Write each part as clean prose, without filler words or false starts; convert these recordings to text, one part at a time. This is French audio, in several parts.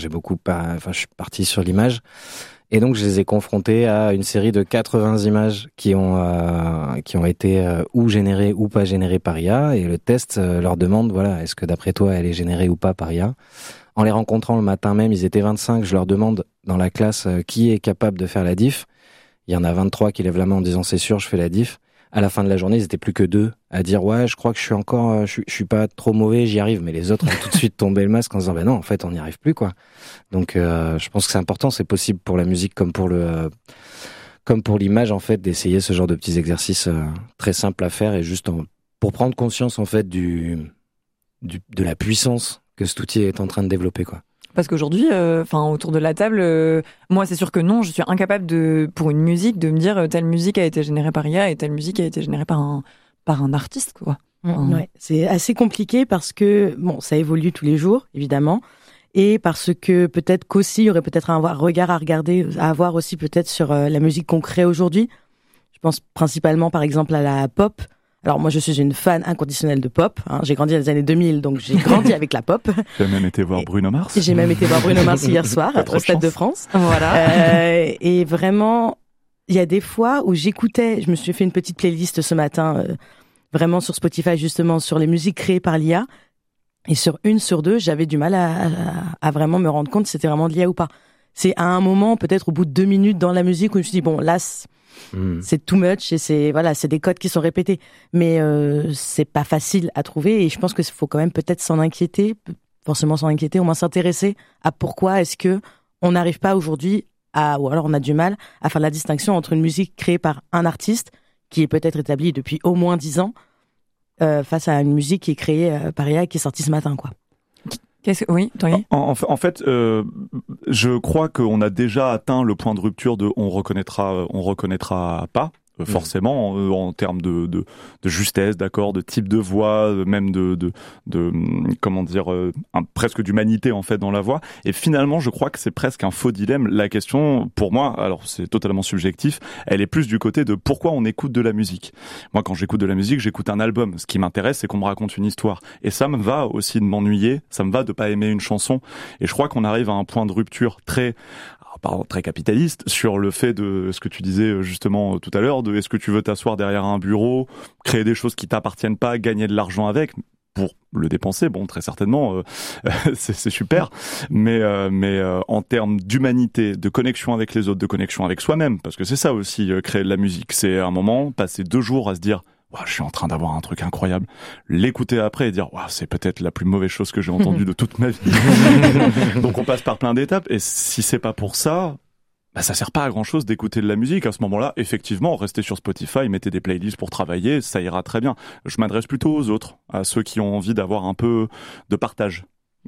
J'ai je suis parti sur l'image. Et donc, je les ai confrontés à une série de 80 images qui ont été ou générées ou pas générées par IA. Et le test leur demande, voilà, est-ce que d'après toi, elle est générée ou pas par IA? En les rencontrant le matin même, ils étaient 25. Je leur demande dans la classe qui est capable de faire la diff. Il y en a 23 qui lèvent la main en disant c'est sûr, je fais la diff. À la fin de la journée, ils étaient plus que 2 à dire ouais, je crois que je suis pas trop mauvais, j'y arrive. Mais les autres ont tout de suite tombé le masque en disant ben non, en fait, on n'y arrive plus quoi. Donc, je pense que c'est important, c'est possible pour la musique comme pour l'image en fait, d'essayer ce genre de petits exercices très simples à faire et juste pour prendre conscience en fait de la puissance que cet outil est en train de développer quoi. Parce qu'aujourd'hui, autour de la table, moi c'est sûr que non, je suis incapable pour une musique de me dire telle musique a été générée par IA et telle musique a été générée par un artiste quoi. Ouais, c'est assez compliqué parce que ça évolue tous les jours évidemment, et parce que peut-être qu'aussi il y aurait peut-être un regard à avoir aussi peut-être sur la musique qu'on crée aujourd'hui. Je pense principalement par exemple à la pop. Alors moi je suis une fan inconditionnelle de pop, j'ai grandi dans les années 2000 donc j'ai grandi avec la pop. Tu as même été voir Bruno Mars. J'ai même été voir Bruno Mars hier soir au Stade de France. Voilà. Et vraiment il y a des fois où je me suis fait une petite playlist ce matin vraiment sur Spotify justement sur les musiques créées par l'IA, et sur 2 j'avais du mal à vraiment me rendre compte si c'était vraiment de l'IA ou pas. C'est à un moment peut-être au bout de 2 minutes dans la musique où je me suis dit bon là c'est too much et c'est des codes qui sont répétés, mais c'est pas facile à trouver, et je pense que faut quand même peut-être forcément s'en inquiéter, au moins s'intéresser à pourquoi est-ce que on n'arrive pas aujourd'hui ou alors on a du mal à faire la distinction entre une musique créée par un artiste qui est peut-être établi depuis au moins 10 ans face à une musique qui est créée par IA qui est sortie ce matin quoi. Oui, Tanguy. En fait, je crois qu'on a déjà atteint le point de rupture de on reconnaîtra pas. Forcément, en termes de justesse, d'accord, de type de voix, même de comment dire, presque d'humanité en fait dans la voix. Et finalement, je crois que c'est presque un faux dilemme. La question, pour moi, alors c'est totalement subjectif, elle est plus du côté de pourquoi on écoute de la musique. Moi, quand j'écoute de la musique, j'écoute un album. Ce qui m'intéresse, c'est qu'on me raconte une histoire. Et ça me va aussi de m'ennuyer, ça me va de pas aimer une chanson. Et je crois qu'on arrive à un point de rupture très capitaliste sur le fait de ce que tu disais justement tout à l'heure, de est-ce que tu veux t'asseoir derrière un bureau, créer des choses qui t'appartiennent pas, gagner de l'argent avec pour le dépenser, bon très certainement c'est super, mais en termes d'humanité, de connexion avec les autres, de connexion avec soi-même, parce que c'est ça aussi créer de la musique, c'est un moment passer 2 jours à se dire je suis en train d'avoir un truc incroyable. L'écouter après et dire c'est peut-être la plus mauvaise chose que j'ai entendue de toute ma vie. Donc on passe par plein d'étapes, et si c'est pas pour ça, ça sert pas à grand chose d'écouter de la musique. À ce moment-là, effectivement, restez sur Spotify, mettez des playlists pour travailler, ça ira très bien. Je m'adresse plutôt aux autres, à ceux qui ont envie d'avoir un peu de partage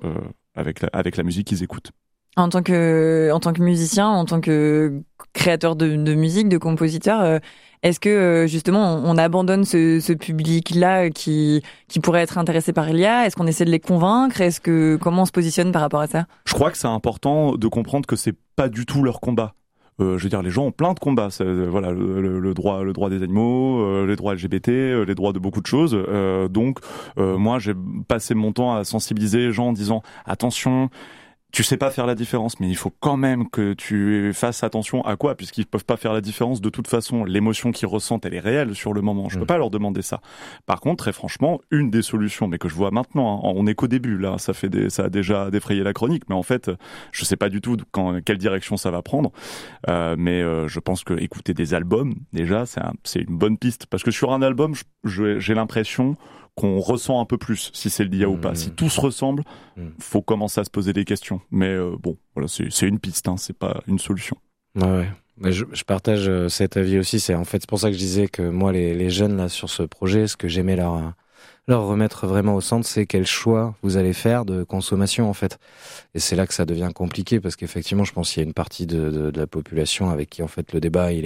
avec la musique qu'ils écoutent. En tant que musicien, en tant que créateur de musique, de compositeur, est-ce que justement on abandonne ce public-là qui pourrait être intéressé par l'IA? Est-ce qu'on essaie de les convaincre? Comment on se positionne par rapport à ça? Je crois que c'est important de comprendre que c'est pas du tout leur combat. Je veux dire, les gens ont plein de combats. Voilà, le droit des animaux, les droits LGBT, les droits de beaucoup de choses. Donc, moi, j'ai passé mon temps à sensibiliser les gens en disant attention. Tu sais pas faire la différence, mais il faut quand même que tu fasses attention à quoi, puisqu'ils peuvent pas faire la différence de toute façon. L'émotion qu'ils ressentent, elle est réelle sur le moment. Je peux pas leur demander ça. Par contre, très franchement, une des solutions, mais que je vois maintenant, on est qu'au début, là, ça a déjà défrayé la chronique, mais en fait, je sais pas du tout quelle direction ça va prendre. Mais je pense que écouter des albums, déjà, c'est une bonne piste. Parce que sur un album, j'ai l'impression qu'on ressent un peu plus si c'est l'IA ou pas. Si tout se ressemble, faut commencer à se poser des questions. Mais voilà, c'est une piste, c'est pas une solution. Ouais. Mais je partage cet avis aussi. C'est pour ça que je disais que moi, les jeunes là sur ce projet, ce que j'aimais leur remettre vraiment au centre, c'est quel choix vous allez faire de consommation en fait. Et c'est là que ça devient compliqué, parce qu'effectivement, je pense qu'il y a une partie de la population avec qui en fait le débat il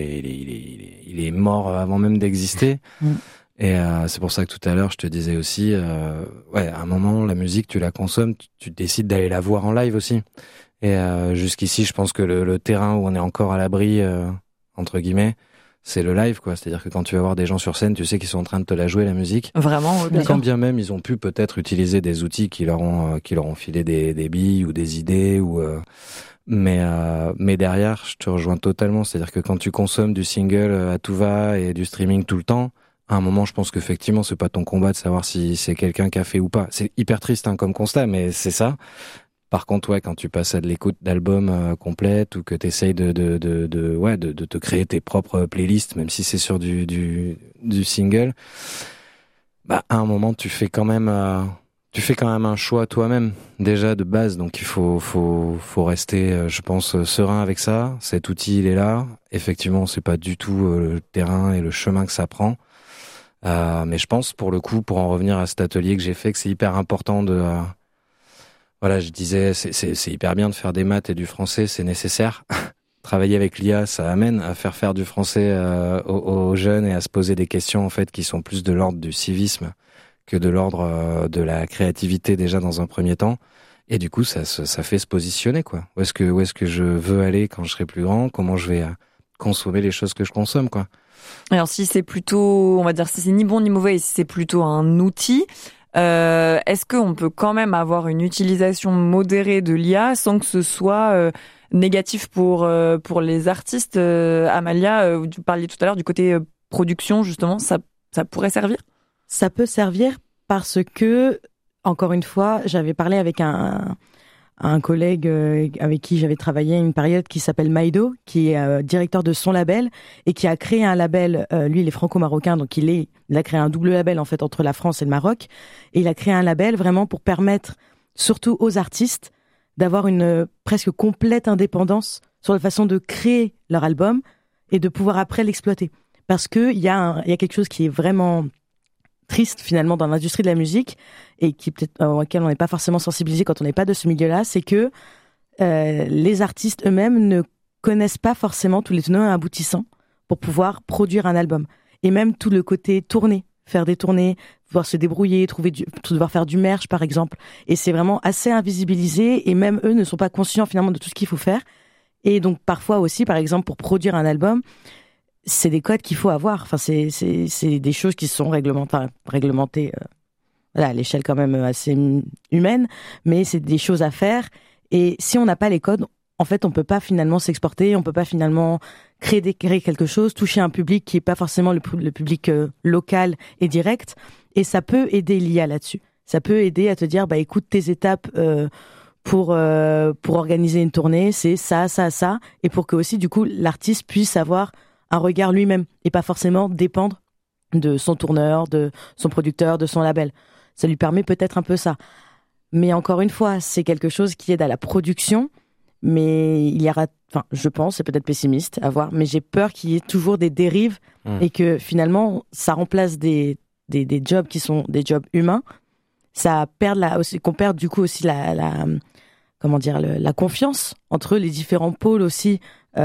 est mort avant même d'exister. Et c'est pour ça que tout à l'heure je te disais aussi, à un moment la musique tu la consommes, tu décides d'aller la voir en live aussi. Et jusqu'ici je pense que le terrain où on est encore à l'abri entre guillemets, c'est le live, quoi. C'est-à-dire que quand tu vas voir des gens sur scène, tu sais qu'ils sont en train de te la jouer, la musique. Vraiment, bien sûr. Quand bien même ils ont pu peut-être utiliser des outils qui leur ont filé des billes ou des idées mais derrière, je te rejoins totalement. C'est-à-dire que quand tu consommes du single à tout va et du streaming tout le temps, à un moment, je pense qu'effectivement, c'est pas ton combat de savoir si c'est quelqu'un qui a fait ou pas. C'est hyper triste, comme constat, mais c'est ça. Par contre, ouais, quand tu passes à de l'écoute d'albums complètes ou que t'essayes de te créer tes propres playlists, même si c'est sur du single, bah, à un moment, tu fais quand même un choix toi-même, déjà de base. Donc, il faut rester, je pense, serein avec ça. Cet outil, il est là. Effectivement, c'est pas du tout le terrain et le chemin que ça prend. Mais je pense, pour le coup, pour en revenir à cet atelier que j'ai fait, que c'est hyper important voilà, je disais, c'est hyper bien de faire des maths et du français, c'est nécessaire. Travailler avec l'IA, ça amène à faire du français aux jeunes et à se poser des questions en fait qui sont plus de l'ordre du civisme que de l'ordre de la créativité déjà dans un premier temps. Et du coup, ça fait se positionner, quoi. Où est-ce que je veux aller quand je serai plus grand? Comment je vais consommer les choses que je consomme, quoi. Alors si c'est plutôt, on va dire, si c'est ni bon ni mauvais, et si c'est plutôt un outil. Est-ce qu'on peut quand même avoir une utilisation modérée de l'IA sans que ce soit négatif pour les artistes? Amalia, tu parlais tout à l'heure du côté production, justement, ça pourrait servir? Ça peut servir parce que, encore une fois, j'avais parlé avec un collègue avec qui j'avais travaillé une période qui s'appelle Maïdo, qui est directeur de son label et qui a créé un label. Lui, il est franco-marocain, donc il a créé un double label en fait entre la France et le Maroc. Et il a créé un label vraiment pour permettre, surtout aux artistes, d'avoir une presque complète indépendance sur la façon de créer leur album et de pouvoir après l'exploiter. Parce que il y a quelque chose qui est vraiment triste finalement dans l'industrie de la musique et qui peut-être auquel on n'est pas forcément sensibilisé quand on n'est pas de ce milieu-là, c'est que les artistes eux-mêmes ne connaissent pas forcément tous les tenants et aboutissants pour pouvoir produire un album. Et même tout le côté tournée, faire des tournées, pouvoir se débrouiller, devoir faire du merch par exemple. Et c'est vraiment assez invisibilisé et même eux ne sont pas conscients finalement de tout ce qu'il faut faire. Et donc parfois aussi, par exemple, pour produire un album, c'est des codes qu'il faut avoir. Enfin, c'est des choses qui sont réglementées à l'échelle quand même assez humaine, mais c'est des choses à faire. Et si on n'a pas les codes, en fait, on peut pas finalement s'exporter, on peut pas finalement créer quelque chose, toucher un public qui est pas forcément le public local et direct. Et ça peut aider l'IA là-dessus. Ça peut aider à te dire, bah écoute, tes étapes pour organiser une tournée, c'est ça, ça, ça, et pour que aussi du coup l'artiste puisse avoir un regard lui-même et pas forcément dépendre de son tourneur, de son producteur, de son label. Ça lui permet peut-être un peu ça. Mais encore une fois, c'est quelque chose qui aide à la production, mais il y aura, enfin, je pense, c'est peut-être pessimiste à voir, mais j'ai peur qu'il y ait toujours des dérives et que finalement, ça remplace des jobs qui sont des jobs humains. Qu'on perde du coup aussi la confiance entre les différents pôles aussi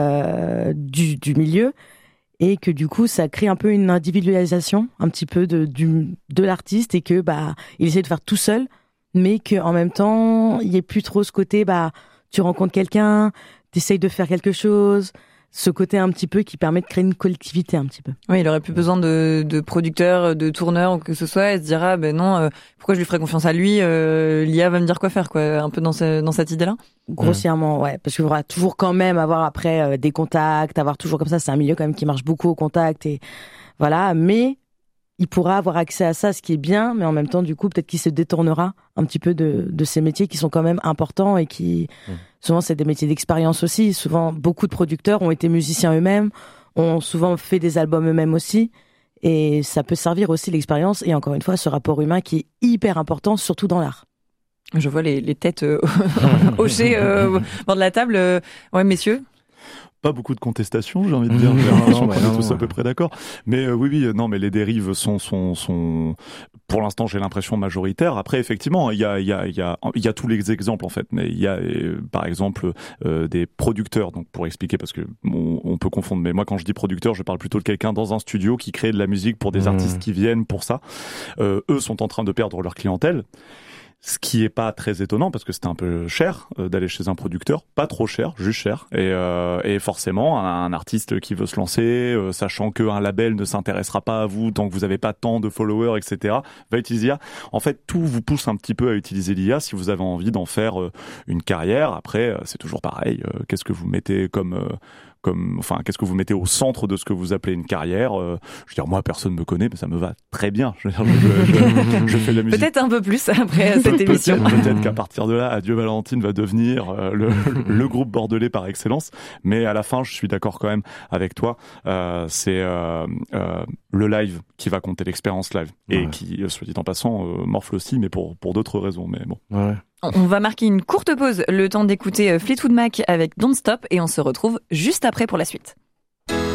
du milieu. Et que du coup, ça crée un peu une individualisation, un petit peu de l'artiste, et que bah il essaie de faire tout seul, mais qu'en même temps, il n'y ait plus trop ce côté, bah tu rencontres quelqu'un, t'essayes de faire quelque chose, ce côté un petit peu qui permet de créer une collectivité un petit peu. Oui, il aurait plus besoin de producteurs, de tourneurs ou que ce soit, et se dira, ben non, pourquoi je lui ferais confiance à lui, l'IA va me dire quoi faire, quoi, un peu dans cette idée-là. Grossièrement, ouais, parce qu'il faudra toujours quand même avoir après des contacts, avoir toujours comme ça, c'est un milieu quand même qui marche beaucoup au contact et voilà, mais il pourra avoir accès à ça, ce qui est bien, mais en même temps, du coup, peut-être qu'il se détournera un petit peu de ces métiers qui sont quand même importants et qui, souvent, c'est des métiers d'expérience aussi. Souvent, beaucoup de producteurs ont été musiciens eux-mêmes, ont souvent fait des albums eux-mêmes aussi, et ça peut servir aussi l'expérience et encore une fois, ce rapport humain qui est hyper important, surtout dans l'art. Je vois les têtes hochées au bord de la table. Ouais, messieurs. Pas beaucoup de contestations, j'ai envie de dire. On est tous à peu près d'accord. Mais oui, non, mais les dérives sont pour l'instant, j'ai l'impression majoritaires. Après, effectivement, il y a tous les exemples en fait, mais il y a par exemple des producteurs. Donc pour expliquer, parce que on peut confondre. Mais moi, quand je dis producteur, je parle plutôt de quelqu'un dans un studio qui crée de la musique pour des artistes qui viennent pour ça. Eux sont en train de perdre leur clientèle. Ce qui est pas très étonnant parce que c'était un peu cher d'aller chez un producteur, pas trop cher, juste cher. Et forcément, un artiste qui veut se lancer, sachant qu'un label ne s'intéressera pas à vous tant que vous avez pas tant de followers, etc., va utiliser l'IA. En fait, tout vous pousse un petit peu à utiliser l'IA si vous avez envie d'en faire une carrière. Après, c'est toujours pareil. Qu'est-ce que vous mettez qu'est-ce que vous mettez au centre de ce que vous appelez une carrière? Je veux dire, moi, personne me connaît, mais ça me va très bien. Je fais de la musique. Peut-être un peu plus après cette émission. Peut-être qu'à partir de là, Adieu Valentine va devenir le groupe bordelais par excellence. Mais à la fin, je suis d'accord quand même avec toi. C'est le live qui va compter, l'expérience live. Et qui, soit dit en passant, morfle aussi, mais pour d'autres raisons. Mais bon. Ouais. On va marquer une courte pause, le temps d'écouter Fleetwood Mac avec Don't Stop, et on se retrouve juste après pour la suite.